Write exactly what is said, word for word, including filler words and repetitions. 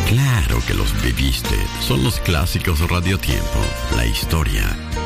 Claro que los viviste. Son los clásicos Radiotiempo. La historia